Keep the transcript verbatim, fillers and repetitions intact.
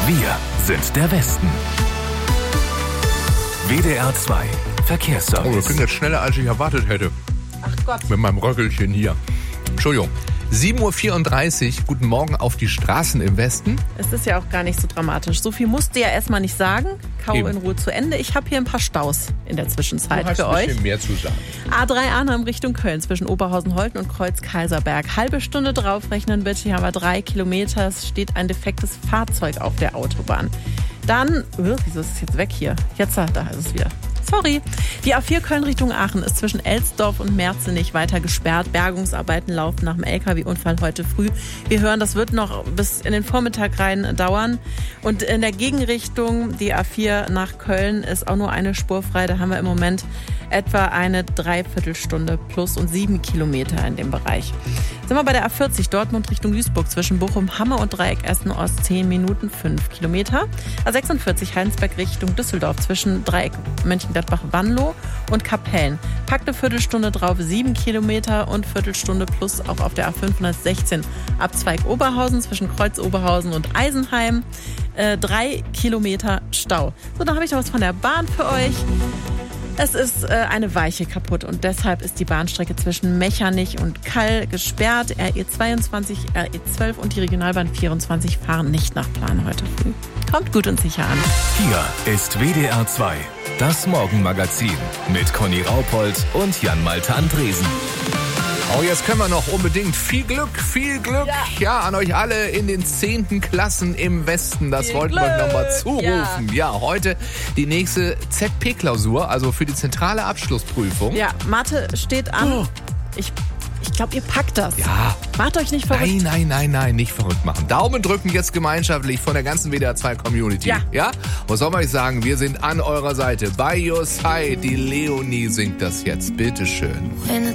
Wir sind der Westen. W D R zwei Verkehrsservice. Oh, wir sind jetzt schneller, als ich erwartet hätte. Ach Gott. Mit meinem Röckelchen hier. Entschuldigung. sieben Uhr vierunddreißig, guten Morgen auf die Straßen im Westen. Es ist ja auch gar nicht so dramatisch. So viel musst du ja erstmal nicht sagen. Kau Eben. in Ruhe zu Ende. Ich habe hier ein paar Staus in der Zwischenzeit Du hast für ein bisschen euch. mehr zu sagen. A drei Arnhem Richtung Köln zwischen Oberhausen-Holten und Kreuz-Kaiserberg. Halbe Stunde draufrechnen bitte. Hier haben wir drei Kilometer. Es steht ein defektes Fahrzeug auf der Autobahn. Dann, uh, wieso ist es jetzt weg hier? Jetzt, da ist es wieder. Sorry. Die A vier Köln Richtung Aachen ist zwischen Elsdorf und Merzenich weiter gesperrt. Bergungsarbeiten laufen nach dem L K W-Unfall heute früh. Wir hören, das wird noch bis in den Vormittag rein dauern. Und in der Gegenrichtung, die A vier nach Köln, ist auch nur eine Spur frei. Da haben wir im Moment etwa eine Dreiviertelstunde plus und sieben Kilometer in dem Bereich. Sind wir bei der A vierzig Dortmund Richtung Duisburg zwischen Bochum, Hamme und Dreieck Essen-Ost zehn Minuten, fünf Kilometer. A sechsundvierzig Heinsberg Richtung Düsseldorf zwischen Dreieck Mönchengladbach-Wanlo und Kapellen. Packt eine Viertelstunde drauf, sieben Kilometer und Viertelstunde plus auch auf der A fünfhundertsechzehn Abzweig Oberhausen zwischen Kreuz Oberhausen und Eisenheim. Äh, drei Kilometer Stau. So, dann habe ich noch was von der Bahn für euch. Es ist äh, eine Weiche kaputt und deshalb ist die Bahnstrecke zwischen Mechernich und Kall gesperrt. R E zweiundzwanzig, R E zwölf und die Regionalbahn vierundzwanzig fahren nicht nach Plan heute früh. Kommt gut und sicher an. Hier ist W D R zwei, das Morgenmagazin mit Conny Raupold und Jan-Malte Andresen. Oh, jetzt können wir noch unbedingt viel Glück, viel Glück, ja, ja an euch alle in den zehnten Klassen im Westen. Das Viel wollten wir euch nochmal Glück, zurufen. Ja. ja, heute die nächste Z P-Klausur, also für die zentrale Abschlussprüfung. Ja, Mathe steht an. Oh. Ich, ich glaube, ihr packt das. Ja. Macht euch nicht verrückt. Nein, nein, nein, nein, nicht verrückt machen. Daumen drücken jetzt gemeinschaftlich von der ganzen W D R zwei Community. Ja. ja? Was soll man euch sagen? Wir sind an eurer Seite. By your side. Die Leonie singt das jetzt. Bitteschön. When the